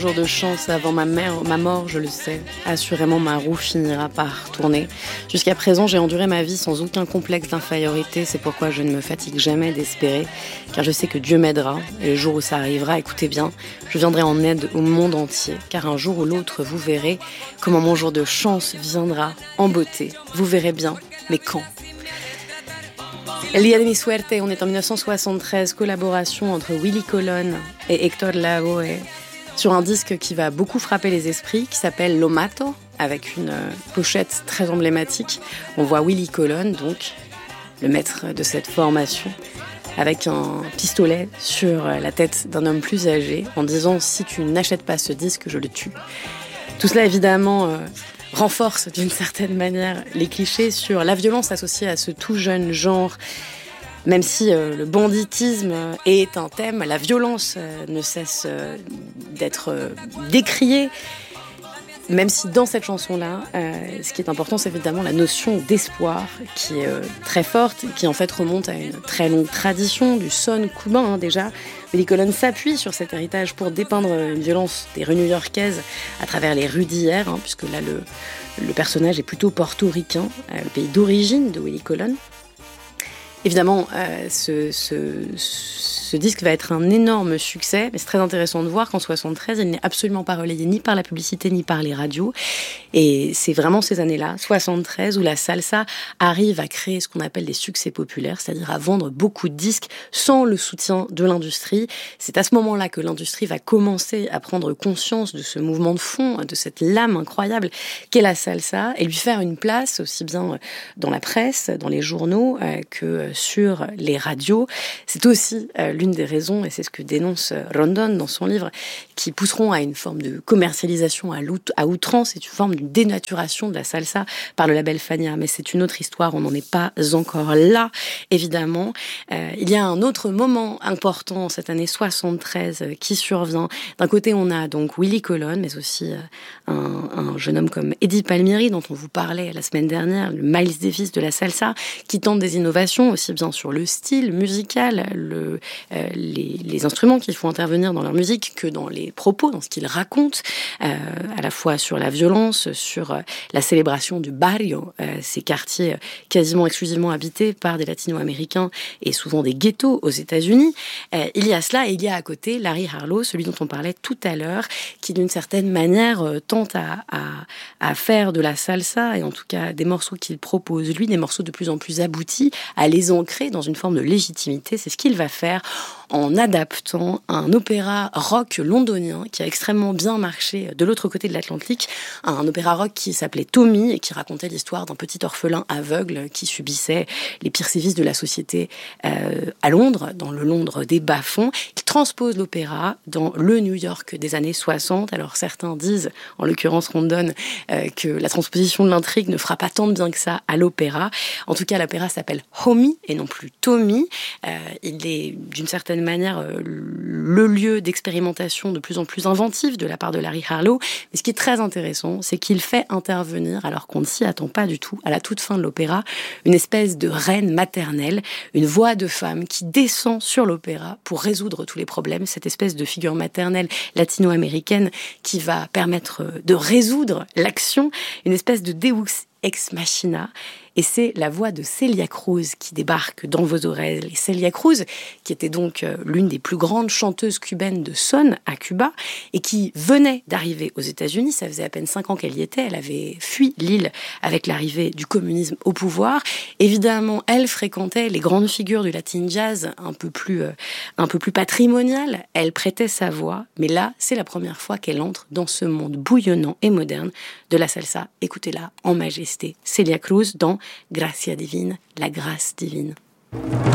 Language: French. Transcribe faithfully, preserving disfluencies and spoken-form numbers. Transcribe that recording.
Jour de chance avant ma mère, ma mort, je le sais. Assurément, ma roue finira par tourner. Jusqu'à présent, j'ai enduré ma vie sans aucun complexe d'infériorité. C'est pourquoi je ne me fatigue jamais d'espérer, car je sais que Dieu m'aidera. Et le jour où ça arrivera, écoutez bien, je viendrai en aide au monde entier. Car un jour ou l'autre, vous verrez comment mon jour de chance viendra en beauté. Vous verrez bien, mais quand ? El Día de mi Suerte, on est en dix-neuf cent soixante-treize, collaboration entre Willy Colón et Héctor Lavoe, sur un disque qui va beaucoup frapper les esprits, qui s'appelle Lo Mato, avec une pochette très emblématique. On voit Willy Colón, donc, le maître de cette formation, avec un pistolet sur la tête d'un homme plus âgé, en disant « Si tu n'achètes pas ce disque, je le tue ». Tout cela, évidemment, euh, renforce d'une certaine manière les clichés sur la violence associée à ce tout jeune genre. Même si euh, le banditisme est un thème, la violence euh, ne cesse euh, d'être euh, décriée. Même si dans cette chanson-là, euh, ce qui est important, c'est évidemment la notion d'espoir qui est euh, très forte, qui en fait remonte à une très longue tradition du son cubain hein, déjà. Willy Colón s'appuie sur cet héritage pour dépeindre une violence des rues new-yorkaises à travers les rues d'hier, hein, puisque là le, le personnage est plutôt portoricain, euh, le pays d'origine de Willy Colón. Évidemment, euh, ce, ce, ce disque va être un énorme succès, mais c'est très intéressant de voir qu'en soixante-treize, il n'est absolument pas relayé ni par la publicité ni par les radios. Et c'est vraiment ces années-là, soixante-treize, où la salsa arrive à créer ce qu'on appelle des succès populaires, c'est-à-dire à vendre beaucoup de disques sans le soutien de l'industrie. C'est à ce moment-là que l'industrie va commencer à prendre conscience de ce mouvement de fond, de cette lame incroyable qu'est la salsa, et lui faire une place aussi bien dans la presse, dans les journaux, euh, que sur les radios. C'est aussi euh, l'une des raisons, et c'est ce que dénonce Rondon dans son livre, qui pousseront à une forme de commercialisation à, à outrance, c'est une forme de dénaturation de la salsa par le label Fania. Mais c'est une autre histoire, on n'en est pas encore là, évidemment. Euh, il y a un autre moment important, cette année soixante-treize, euh, qui survient. D'un côté, on a donc Willy Colón, mais aussi euh, un, un jeune homme comme Eddie Palmieri, dont on vous parlait la semaine dernière, le Miles Davis de la salsa, qui tente des innovations, aussi bien sur le style musical, le, euh, les, les instruments qu'il faut intervenir dans leur musique, que dans les propos, dans ce qu'ils racontent, euh, à la fois sur la violence, sur euh, la célébration du barrio, euh, ces quartiers quasiment exclusivement habités par des latino-américains et souvent des ghettos aux États-Unis. Euh, il y a cela, et il y a à côté Larry Harlow, celui dont on parlait tout à l'heure, qui d'une certaine manière euh, tente à, à, à faire de la salsa, et en tout cas des morceaux qu'il propose, lui, des morceaux de plus en plus aboutis, à les ancrer dans une forme de légitimité. C'est ce qu'il va faire en adaptant un opéra rock londonien qui a extrêmement bien marché de l'autre côté de l'Atlantique, un opéra rock qui s'appelait Tommy et qui racontait l'histoire d'un petit orphelin aveugle qui subissait les pires sévices de la société euh, à Londres, dans le Londres des bas-fonds. Il transpose l'opéra dans le New York des années soixante. Alors certains disent, en l'occurrence Rondon, euh, que la transposition de l'intrigue ne fera pas tant de bien que ça à l'opéra. En tout cas, l'opéra s'appelle Homie et non plus Tommy. Euh, il est d'une certaine manière euh, le lieu d'expérimentation de plus en plus inventif de la part de Larry Harlow. Mais ce qui est très intéressant, c'est qu'il fait intervenir, alors qu'on ne s'y attend pas du tout, à la toute fin de l'opéra, une espèce de reine maternelle, une voix de femme qui descend sur l'opéra pour résoudre tous les problèmes, cette espèce de figure maternelle latino-américaine qui va permettre de résoudre l'action, une espèce de Deus ex machina. Et c'est la voix de Celia Cruz qui débarque dans vos oreilles. Et Celia Cruz, qui était donc l'une des plus grandes chanteuses cubaines de son à Cuba, et qui venait d'arriver aux États-Unis. Ça faisait à peine cinq ans qu'elle y était. Elle avait fui l'île avec l'arrivée du communisme au pouvoir. Évidemment, elle fréquentait les grandes figures du latin jazz un peu plus, euh, un peu plus patrimonial. Elle prêtait sa voix. Mais là, c'est la première fois qu'elle entre dans ce monde bouillonnant et moderne de la salsa. Écoutez-la en majesté. Celia Cruz dans Gracia Divine, la grâce divine.